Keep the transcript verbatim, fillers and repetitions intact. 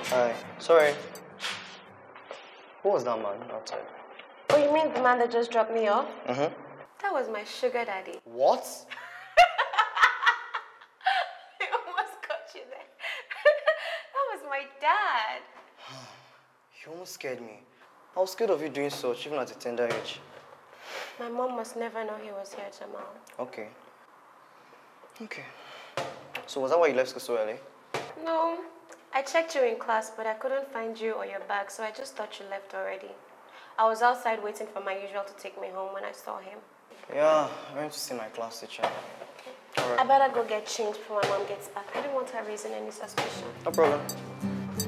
Hi. Sorry. Who was that man outside? Oh, you mean the man that just dropped me off? Mm-hmm. That was my sugar daddy. What? I almost got you there. That was my dad. You almost scared me. I was scared of you doing such, even at a tender age. My mom must never know he was here, Jamal. Okay. Okay. So was that why you left school so early? No. I checked you in class, but I couldn't find you or your bag, so I just thought you left already. I was outside waiting for my usual to take me home when I saw him. Yeah, I went to see my class teacher. Okay. Right. I better go get changed before my mom gets back. I don't want her raising any suspicion. No problem.